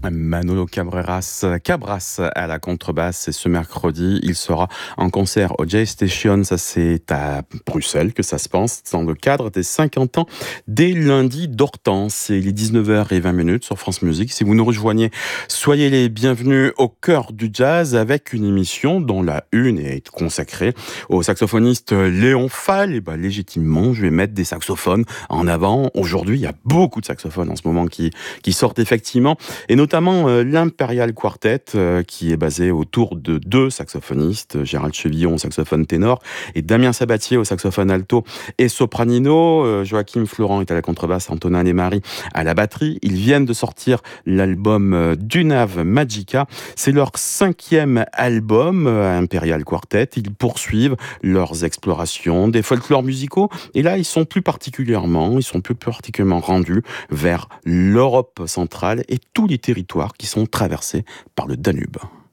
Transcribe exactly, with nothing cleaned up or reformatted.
Manolo Cabreras, Cabras à la contrebasse et ce mercredi, il sera en concert au Jay Station, ça c'est à Bruxelles que ça se passe, dans le cadre des cinquante ans des lundis d'Hortense. Il est dix-neuf heures vingt sur France Musique. Si vous nous rejoignez, soyez les bienvenus au cœur du jazz avec une émission dont la une est consacrée au saxophoniste Léon Fall. Et bah, légitimement, je vais mettre des saxophones en avant. Aujourd'hui, il y a beaucoup de saxophones en ce moment qui, qui sortent effectivement, et notamment notamment euh, l'Imperial Quartet, euh, qui est basé autour de deux saxophonistes, Gérald Chevillon au saxophone ténor et Damien Sabatier au saxophone alto et sopranino. Euh, Joachim Florent est à la contrebasse, Antonin Lesmarie à la batterie. Ils viennent de sortir l'album euh, Dunave Magica. C'est leur cinquième album, euh, Imperial Quartet. Ils poursuivent leurs explorations des folklores musicaux et là, ils sont plus particulièrement, ils sont plus particulièrement rendus vers l'Europe centrale et tous les territoires qui sont traversés par le Danube.